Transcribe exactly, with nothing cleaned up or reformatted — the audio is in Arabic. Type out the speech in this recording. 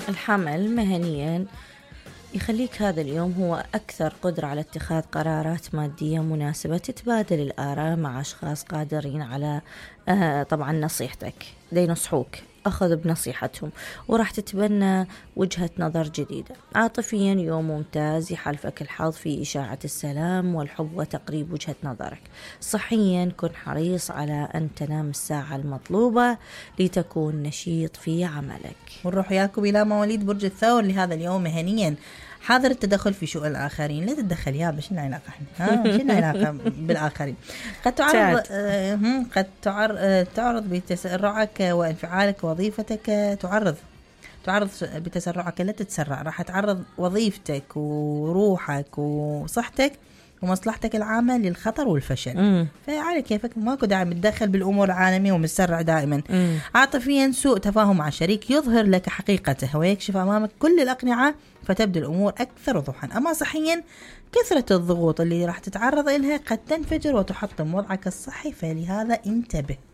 الحمل مهنيا يخليك هذا اليوم هو أكثر قدرة على اتخاذ قرارات مادية مناسبة، تتبادل الآراء مع أشخاص قادرين على آه طبعا نصيحتك، دي ينصحوك أخذ بنصيحتهم وراح تتبنى وجهة نظر جديدة. عاطفيا يوم ممتاز، يحالفك الحظ في إشاعة السلام والحب وتقريب وجهة نظرك. صحيا كن حريص على أن تنام الساعة المطلوبة لتكون نشيط في عملك. ونروح وياكم إلى مواليد برج الثور لهذا اليوم مهنيا. حاضر التدخل في شؤون الآخرين، لا تتدخل يا شنو علاقة احنا ها شنو علاقة بالآخرين. قد تعرض آه قد تعرض آه تعرض بتسرعك وانفعالك وظيفتك، تعرض تعرض بتسرعك، لا تتسرع، راح تعرض وظيفتك وروحك وصحتك ومصلحتك العامة للخطر والفشل. مم. فعلى كيفك، ماكو داعي متدخل بالأمور العالمية ومتسرع دائما. مم. عاطفيا سوء تفاهم مع شريك يظهر لك حقيقته ويكشف أمامك كل الأقنعة، فتبدو الأمور أكثر وضوحا. أما صحيا كثرة الضغوط اللي راح تتعرض إليها قد تنفجر وتحطم وضعك الصحي، فلهذا انتبه.